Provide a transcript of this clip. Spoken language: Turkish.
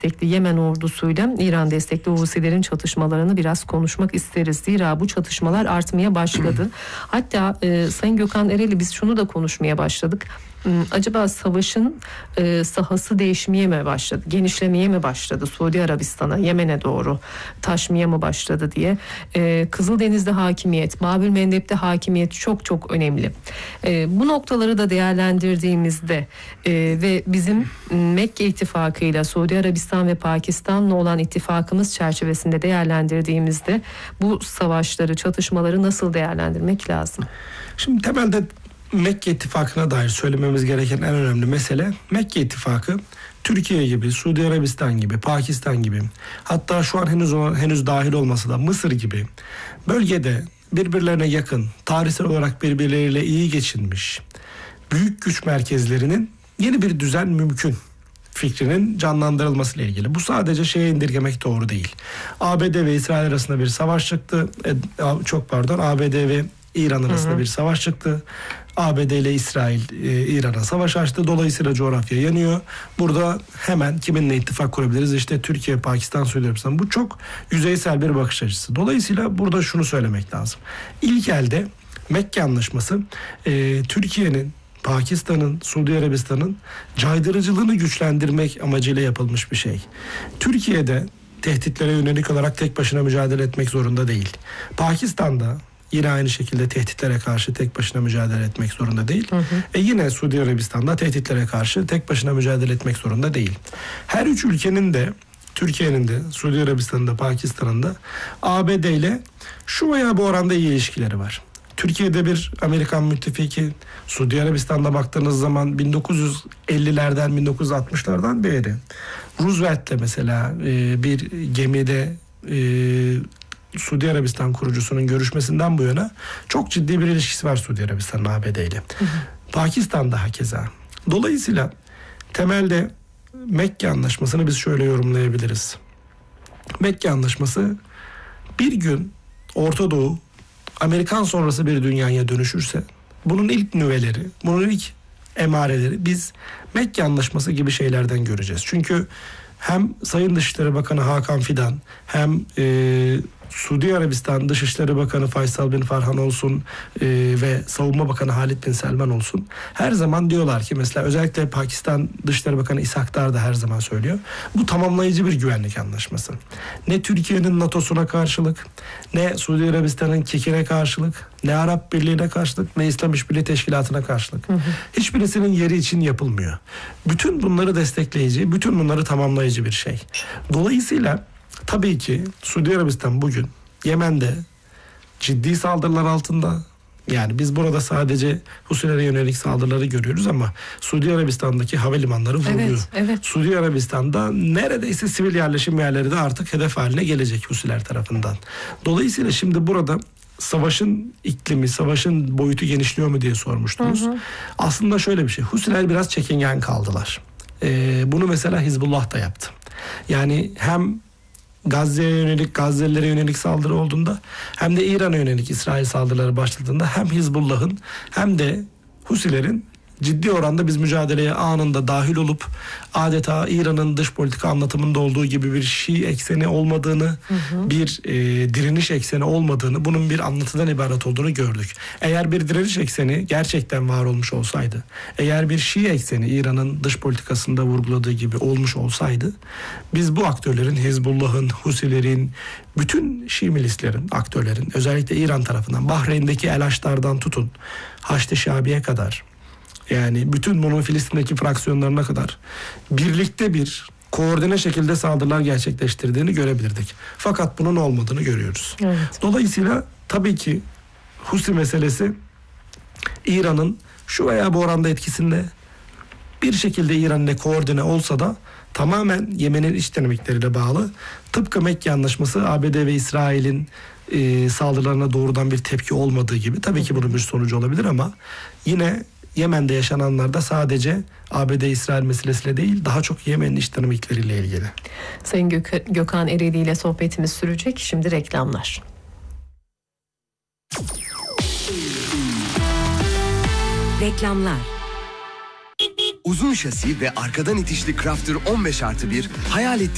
destekli Yemen ordusuyla İran destekli Husilerin çatışmalarını biraz konuşmak isteriz. Zira bu çatışmalar artmaya başladı. Hatta Sayın Gökhan Ereli, biz şunu da konuşmaya başladık. Acaba savaşın sahası değişmeye mi başladı, genişlemeye mi başladı, Suudi Arabistan'a, Yemen'e doğru taşmaya mı başladı diye. Kızıldeniz'de hakimiyet, Babül Mendeb'de hakimiyet çok çok önemli. Bu noktaları da değerlendirdiğimizde ve bizim Mekke ittifakıyla Suudi Arabistan ve Pakistan'la olan ittifakımız çerçevesinde değerlendirdiğimizde bu savaşları, çatışmaları nasıl değerlendirmek lazım? Şimdi temelde Mekke ittifakına dair söylememiz gereken en önemli mesele, Mekke ittifakı Türkiye gibi, Suudi Arabistan gibi, Pakistan gibi, hatta şu an henüz dahil olmasa da Mısır gibi bölgede birbirlerine yakın, tarihsel olarak birbirleriyle iyi geçinmiş büyük güç merkezlerinin yeni bir düzen mümkün fikrinin canlandırılmasıyla ilgili. Bu sadece şeye indirgemek doğru değil. ABD ve İsrail arasında bir savaş çıktı. ABD ve İran arasında bir savaş çıktı. ABD ile İsrail İran'a savaş açtı. Dolayısıyla coğrafya yanıyor. Burada hemen kiminle ittifak kurabiliriz? İşte Türkiye, Pakistan, Suudi Arabistan. Bu çok yüzeysel bir bakış açısı. Dolayısıyla burada şunu söylemek lazım. İlk elde Mekke Anlaşması Türkiye'nin, Pakistan'ın, Suudi Arabistan'ın caydırıcılığını güçlendirmek amacıyla yapılmış bir şey. Türkiye'de tehditlere yönelik olarak tek başına mücadele etmek zorunda değil. Pakistan'da yine aynı şekilde tehditlere karşı tek başına mücadele etmek zorunda değil. Yine Suudi Arabistan'da tehditlere karşı tek başına mücadele etmek zorunda değil. Her üç ülkenin de, Türkiye'nin de, Suudi Arabistan'ın da, Pakistan'ın da ABD ile şu veya bu oranda iyi ilişkileri var. Türkiye'de bir Amerikan müttefiki, Suudi Arabistan'da baktığınız zaman 1950'lerden 1960'lardan beri Roosevelt'le mesela bir gemide Suudi Arabistan kurucusunun görüşmesinden bu yana çok ciddi bir ilişkisi var Suudi Arabistan'ın ABD ile. Pakistan'da hakeza. Dolayısıyla temelde Mekke Anlaşması'nı biz şöyle yorumlayabiliriz. Mekke Anlaşması bir gün Orta Doğu Amerikan sonrası bir dünyaya dönüşürse bunun ilk nüveleri, bunun ilk emareleri biz Mekke Anlaşması gibi şeylerden göreceğiz. Çünkü hem Sayın Dışişleri Bakanı Hakan Fidan hem Suudi Arabistan Dışişleri Bakanı Faysal bin Farhan olsun ve Savunma Bakanı Halid bin Selman olsun her zaman diyorlar ki, mesela özellikle Pakistan Dışişleri Bakanı İshak Dar da her zaman söylüyor. Bu tamamlayıcı bir güvenlik anlaşması. Ne Türkiye'nin NATO'suna karşılık, ne Suudi Arabistan'ın KİK'ine karşılık, ne Arap Birliği'ne karşılık, ne İslam İşbirliği Teşkilatı'na karşılık. Hiçbirisinin yeri için yapılmıyor. Bütün bunları destekleyici, bütün bunları tamamlayıcı bir şey. Dolayısıyla tabii ki Suudi Arabistan bugün Yemen'de ciddi saldırılar altında. Yani biz burada sadece Husilere yönelik saldırıları görüyoruz ama Suudi Arabistan'daki havalimanları vuruluyor. Evet. Suudi Arabistan'da neredeyse sivil yerleşim yerleri de artık hedef haline gelecek Husiler tarafından. Dolayısıyla şimdi burada savaşın iklimi, savaşın boyutu genişliyor mu diye sormuştunuz. Aslında şöyle bir şey. Husiler biraz çekingen kaldılar. Bunu mesela Hizbullah da yaptı. Yani hem Gazze'ye yönelik, Gazze'lilere yönelik saldırı olduğunda hem de İran'a yönelik İsrail saldırıları başladığında hem Hizbullah'ın hem de Husilerin ciddi oranda biz mücadeleye anında dahil olup adeta İran'ın dış politika anlatımında olduğu gibi bir Şii ekseni olmadığını, bir direniş ekseni olmadığını, bunun bir anlatıdan ibaret olduğunu gördük. Eğer bir direniş ekseni gerçekten var olmuş olsaydı, eğer bir Şii ekseni İran'ın dış politikasında vurguladığı gibi olmuş olsaydı, biz bu aktörlerin, Hizbullah'ın, Husilerin, bütün Şii milislerin, aktörlerin, özellikle İran tarafından, Bahreyn'deki El Haştar'dan tutun, Haçlı Şabi'ye kadar, yani bütün bunun Filistin'deki fraksiyonlarına kadar birlikte bir koordine şekilde saldırılar gerçekleştirdiğini görebilirdik. Fakat bunun olmadığını görüyoruz. Evet. Dolayısıyla tabii ki Husi meselesi İran'ın şu veya bu oranda etkisinde bir şekilde İran ile koordine olsa da tamamen Yemen'in iç dinamikleriyle bağlı. Tıpkı Mekke Anlaşması ABD ve İsrail'in saldırılarına doğrudan bir tepki olmadığı gibi tabii ki bunun bir sonucu olabilir ama yine Yemen'de yaşananlar da sadece ABD-İsrail meselesiyle değil, daha çok Yemen'in iç dinamikleriyle ilgili. Sayın Gökhan Ereli ile sohbetimiz sürecek. Şimdi reklamlar. Reklamlar. Uzun şasi ve arkadan itişli Crafter 15+1 hayal ettiğiniz